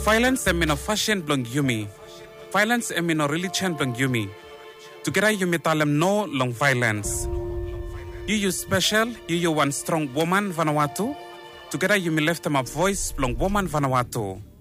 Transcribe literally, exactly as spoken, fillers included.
Violence em no fashion blong yumi. Violence em no religion blong yumi. Together yumi talem no long violence. You you special, you you one strong woman Vanuatu. Together yumi left them a voice blong woman Vanuatu.